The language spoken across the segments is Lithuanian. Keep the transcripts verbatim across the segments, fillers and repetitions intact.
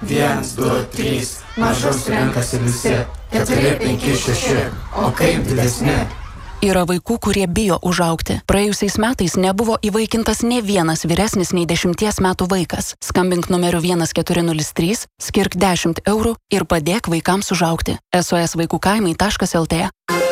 Vienas, du, trys, mažos renkasi visi. Keturi, penki, šeši, o kaip didesni? Yra vaikų, kurie bijo užaugti. Praėjusiais metais nebuvo įvaikintas ne vienas vyresnis nei dešimties metų vaikas. Skambink numeriu vienas keturi nulis trys, skirk dešimt eurų ir padėk vaikams užaugti. S O S vaikų kaimai taškas L T.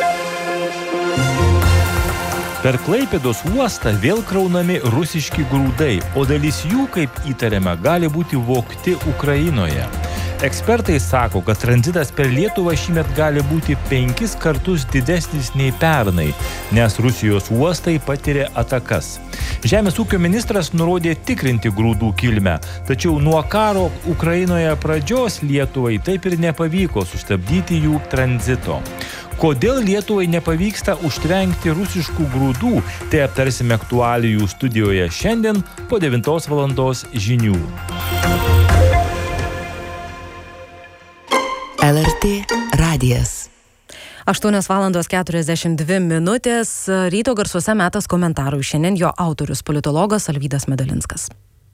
Per Klaipėdos uostą vėl kraunami rusiški grūdai, o dalis jų, kaip įtariama, gali būti vogti Ukrainoje. Ekspertai sako, kad tranzitas per Lietuvą šįmet gali būti penkis kartus didesnis nei pernai, nes Rusijos uostai patiria atakas. Žemės ūkio ministras nurodė tikrinti grūdų kilmę, tačiau nuo karo Ukrainoje pradžios Lietuvai taip ir nepavyko sustabdyti jų tranzito. Kodėl Lietuvai nepavyksta užtvenkti rusiškų grūdų, tai aptarsime aktualijų studijoje šiandien po devintos valandos žinių. L R T radijas. aštuonios valandos keturiasdešimt dvi minutės. Ryto garsuose metas komentarui. Šiandien jo autorius politologas Alvydas Medalinskas.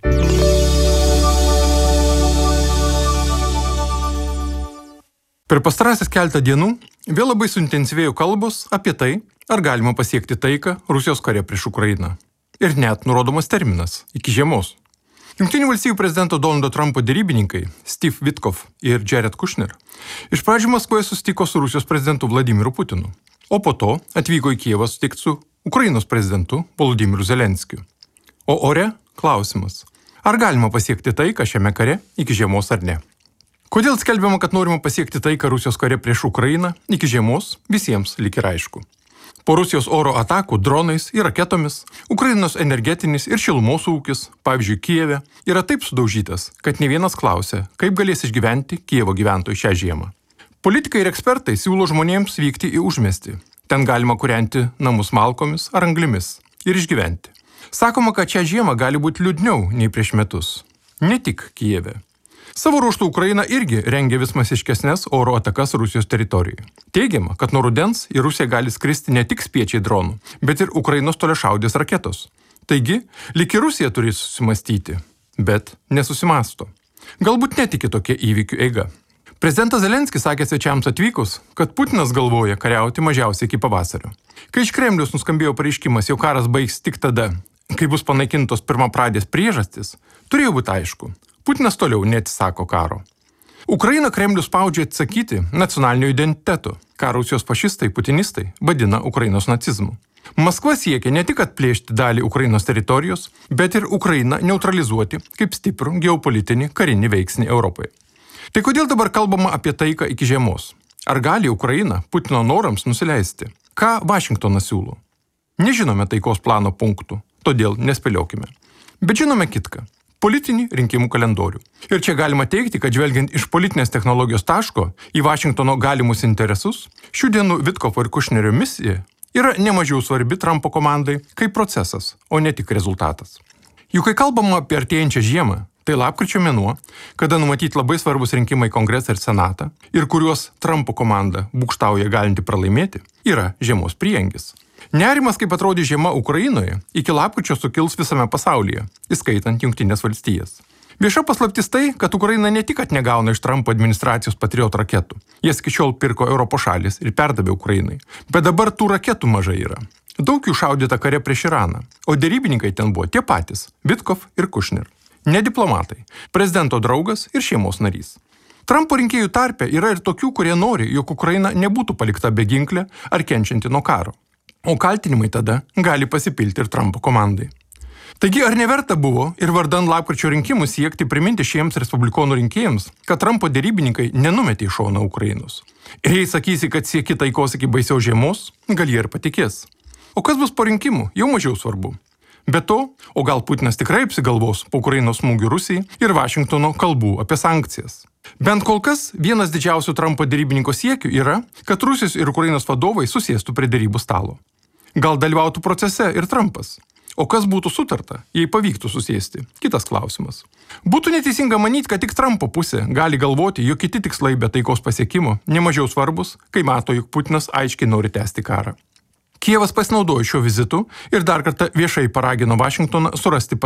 Per pastarąsias keletą dienų vėl labai suintensyvėjo kalbos apie tai, ar galima pasiekti taiką Rusijos kare prieš Ukrainą. Ir net nurodomas terminas – iki žiemos. Jungtinių valstijų prezidento Donaldo Trumpo derybininkai Steve Witkoff ir Jared Kushner iš pradžių Maskvoje susitiko su Rusijos prezidentu Vladimiru Putinu, o po to atvyko į Kijevą susitikti su Ukrainos prezidentu Volodymyru Zelenskiu. O ore klausimas – ar galima pasiekti taiką šiame kare iki žiemos ar ne? Kodėl skelbiama, kad norima pasiekti taiką Rusijos kare prieš Ukrainą iki žiemos, visiems lyg ir aišku. Po Rusijos oro atakų dronais ir raketomis Ukrainos energetinis ir šilumos ūkis, pavyzdžiui, Kijeve, yra taip sudaužytas, kad ne vienas klausia, kaip galės išgyventi Kijevo gyventojai šią žiemą. Politikai ir ekspertai siūlo žmonėms vykti į užmiestį. Ten galima kūrenti namus malkomis ar anglimis ir išgyventi. Sakoma, kad šią žiemą gali būti liūdniau nei prieš metus. Ne tik Kijeve. Savo ruožtų Ukraina irgi rengia vis masiškesnes oro atakas Rusijos teritorijoje. Teigiama, kad nuo rudens į Rusiją gali skristi ne tik spiečiai dronų, bet ir Ukrainos toliašaudės raketos. Taigi, lyg ir Rusija turi susimastyti, bet nesusimasto. Galbūt netiki tokia įvykių eiga. Prezidentas Zelenskis sakė svečiams atvykus, kad Putinas galvoja kariauti mažiausiai iki pavasario. Kai iš Kremliaus nuskambėjo pareiškimas, jau karas baigs tik tada, kai bus panaikintos pirmapradės priežastys, turėjo būti aišku. Putinas toliau neatsisako karo. Ukrainą Kremlius spaudžia atsakyti nacionaliniu identitetu, ką Rusijos fašistai, putinistai vadina Ukrainos nacizmu. Maskva siekia ne tik atplėšti dalį Ukrainos teritorijos, bet ir Ukrainą neutralizuoti kaip stiprų geopolitinį karinį veiksnį Europoje. Tai kodėl dabar kalbama apie taiką iki žiemos? Ar gali Ukraina Putino norams nusileisti? Ką Vašingtonas siūlo? Nežinome taikos plano punktų, todėl nespėliokime. Bet žinome kitką. Politinį rinkimų kalendorių. Ir čia galima teigti, kad žvelgiant iš politinės technologijos taško į Vašingtono galimus interesus, šių dienų Witkoffo ir Kushnerio misija yra nemažiau svarbi Trumpo komandai kaip procesas, o ne tik rezultatas. Juk kai kalbama apie artėjančią žiemą, tai lapkričio mėnuo, kada numatyti labai svarbus rinkimai į Kongresą ir Senatą, ir kuriuos Trumpo komanda būgštauja galinti pralaimėti, yra žiemos priengis. Nerimas, kaip atrodė žiema Ukrainoje, iki lapkričio sukils visame pasaulyje, įskaitant Jungtinės valstijas. Vieša paslaptis tai, kad Ukraina ne tik kad negauna iš Trumpo administracijos Patriot raketų, jas iki šiol pirko Europos šalis ir perdavė Ukrainai, bet dabar tų raketų mažai yra. Daug jų šaudyta kare prieš Iraną, o derybininkai ten buvo tie patys – Witkoff ir Kushner. Ne diplomatai, prezidento draugas ir šeimos narys. Trumpo rinkėjų tarpe yra ir tokių, kurie nori, jog Ukraina nebūtų palikta beginklė ar kenčianti nuo karo. O kaltinimai tada gali pasipilti ir Trumpo komandai. Taigi ar neverta buvo ir vardan lapkričio rinkimų siekti priminti šiems respublikonų rinkėjams, kad Trumpo derybininkai nenumetė į šoną Ukrainos? Ir jei sakysi, kad sieki taikos iki baisiaus žiemos, gal jie ir patikės. O kas bus po rinkimų, jau mažiau svarbu. Be to, o gal Putinas tikrai apsigalvos po Ukrainos smūgių Rusijai ir Vašingtono kalbų apie sankcijas. Bent kol kas vienas didžiausių Trumpo derybininko siekių yra, kad Rusijos ir Ukrainos vadovai susėstų prie derybų stalo. Gal dalyvautų procese ir Trumpas. O kas būtų sutarta, jei pavyktų susėsti? Kitas klausimas. Būtų neteisinga manyti, kad tik Trumpo pusė gali galvoti, jog kiti tikslai be taikos pasiekimo nemažiau svarbus, kai mato, jog Putinas aiškiai nori tęsti karą. Kijevas pasinaudojo šiuo vizitu ir dar kartą viešai paragino Vašingtoną surasti